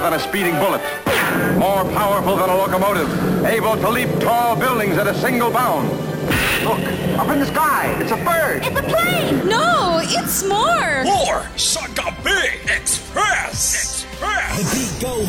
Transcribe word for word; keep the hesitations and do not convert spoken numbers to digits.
than a speeding bullet, more powerful than a locomotive, able to leap tall buildings at a single bound. Look, up in the sky, it's a bird. It's a plane. No, it's more. More Shaka Big Express. Express. The beat goes.